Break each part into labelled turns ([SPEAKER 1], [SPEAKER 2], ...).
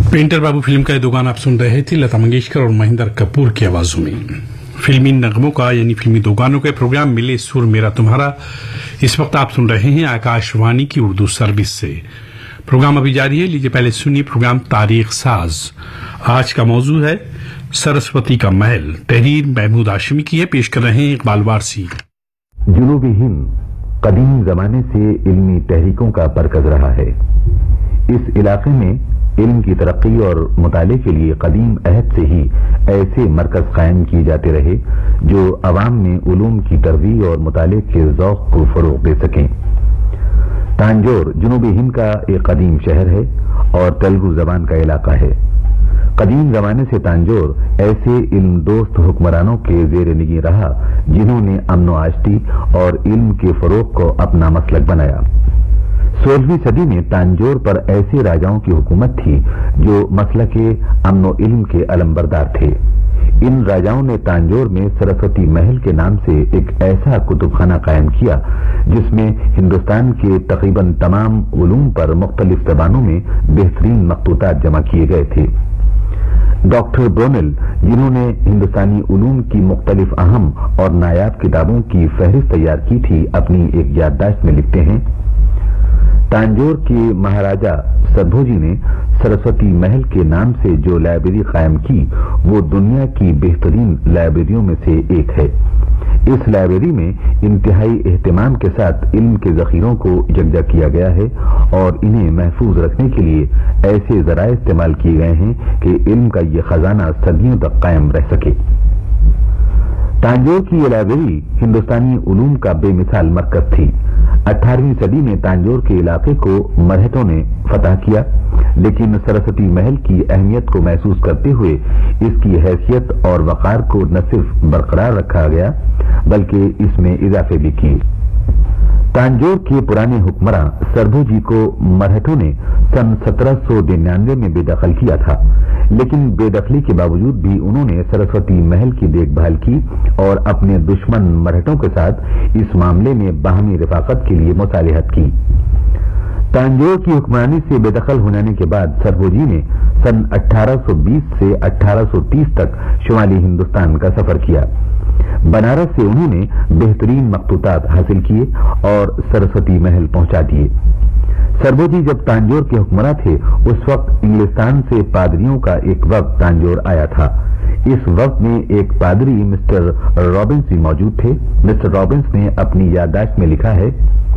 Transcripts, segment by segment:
[SPEAKER 1] Painter बाबू film का ये दो गाना आप सुन रहे थे लता मंगेशकर और महेंद्र कपूर की आवाजों में। फिल्मी नगमों का यानी फिल्मी दो गानों के प्रोग्राम मिले सुर मेरा तुम्हारा इस वक्त आप सुन रहे हैं आकाशवाणी की उर्दू सर्विस से। प्रोग्राम अभी जारी है, लीजिए पहले सुनिए प्रोग्राम तारीख साज। आज का मौजू है सरस्वती का महल। तहरीर महमूद हाशमी की है, पेश कर रहे हैं इकबाल वारसी।
[SPEAKER 2] जुनूबी हिंद कदीम जमाने से इल्मी तहरीकों का मरकज रहा है। इस इलाके में इल्म की तरक्की और मुताले के लिए कदीम अहद से ही ऐसे मरकज कायम किए जाते रहे जो अवाम में उलूम की तरवीह और मुताले के ज़ौक़ को फरोग़ दे सकें। तांजोर जुनूबी हिंद का एक कदीम शहर है और तेलुगु जबान का इलाका है। कदीम जमाने से तांजोर ऐसे इल्म दोस्त हुक्मरानों के जेर निगी रहा जिन्होंने अमन आश्ती और इल्म के फरोग को अपना मसलक बनाया। 16वीं सदी में तांजोर पर ऐसे राजाओं की हुकूमत थी जो मसलके अमन इल्म के अलमबरदार थे। इन राजाओं ने तांजोर में सरस्वती महल के नाम से एक ऐसा कुतुबखाना कायम किया जिसमें हिंदुस्तान के तकरीबन तमाम उलूम पर मुख्तलिफ ज़बानों में बेहतरीन मखतूतात जमा किए गए थे। डॉक्टर ब्रोनेल, जिन्होंने हिंदुस्तानी उलूम की मुख्तलिफ अहम और नायाब किताबों की फहरिस्त तैयार की थी, अपनी एक याददाश्त में लिखते हैं, तांजोर के महाराजा सरभोजी ने सरस्वती महल के नाम से जो लाइब्रेरी कायम की वो दुनिया की बेहतरीन लाइब्रेरियों में से एक है। इस लाइब्रेरी में इंतहाई एहतमाम के साथ इल्म के जखीरों को यकजा किया गया है और इन्हें महफूज रखने के लिए ऐसे जराए इस्तेमाल किए गए हैं कि इल्म का ये खजाना सदियों तक कायम रह सके। तांजोर की ये लाइब्रेरी हिंदुस्तानी उलूम का बेमिसाल मरकज थी। 18वीं सदी में तांजोर के इलाके को मरहतों ने फतह किया, लेकिन सरस्वती महल की अहमियत को महसूस करते हुए इसकी हैसियत और वक़ार को न सिर्फ बरकरार रखा गया बल्कि इसमें इजाफे भी किए। तांजोर के पुराने हुक्मरां सरभोजी को मरहटों ने सन 1799 में बेदखल किया था, लेकिन बेदखली के बावजूद भी उन्होंने सरस्वती महल की देखभाल की और अपने दुश्मन मरहटों के साथ इस मामले में बाहमी रफाकत के लिए मुसालिहत की। तांजोर की हुक्मरानी से बेदखल हो जाने के बाद सरभोजी ने सन 1820 से 1830 तक शुमाली हिंदुस्तान का सफर किया। बनारस से उन्होंने बेहतरीन मखतूतात हासिल किए और सरस्वती महल पहुंचा दिए। सरभोजी जब तांजोर के हुक्मरान थे उस वक्त इंग्लिस्तान से पादरियों का एक वक्त तांजोर आया था। इस वक्त में एक पादरी मिस्टर रॉबिन्स भी मौजूद थे। मिस्टर रॉबिन्स ने अपनी याददाश्त में लिखा है,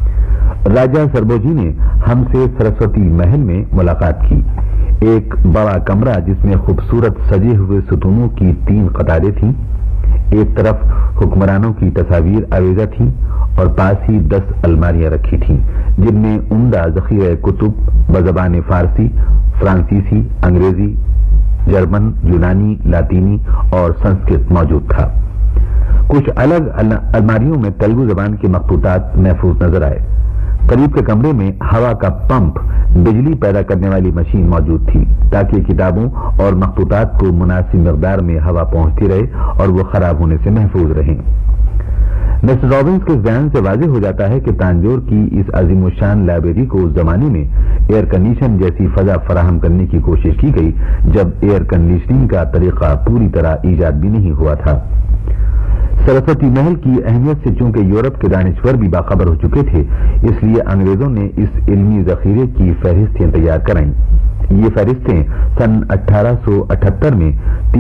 [SPEAKER 2] राजा सरभोजी ने हमसे सरस्वती महल में मुलाकात की। एक बड़ा कमरा जिसमें खूबसूरत सजे हुए सुतूनों की 3 कतारें थीं। एक तरफ हुक्मरानों की तस्वीर आवेजा थी और पास ही 10 अलमारियां रखी थीं जिनमें उम्दा ज़ख़ीरा कुतुब बज़बान फारसी, फ्रांसीसी, अंग्रेजी, जर्मन, यूनानी, लातीनी और संस्कृत मौजूद था। कुछ अलग अलमारियों में तेलुगु जबान के मखतूतात महफूज नजर आए। करीब के कमरे में हवा का पंप, बिजली पैदा करने वाली मशीन मौजूद थी ताकि किताबों और मखतूतात को मुनासिब मिकदार में हवा पहुंचती रहे और वो खराब होने से महफूज रहें। मिस्टर रॉबिन्स के बयान से वाज़ेह हो जाता है कि तांजोर की इस अजीमुशान लाइब्रेरी को उस जमाने में एयर कंडीशन जैसी फजा फराहम करने की कोशिश की गई जब एयर कंडीशनिंग का तरीका पूरी तरह ईजाद भी नहीं हुआ था। सरस्वती महल की अहमियत से चूंकि यूरोप के दानिश्वर भी बाखबर हो चुके थे, इसलिए अंग्रेजों ने इस इल्मी जखीरे की फहरिस्तें तैयार कराईं। ये फहरिस्तें सन 1878 में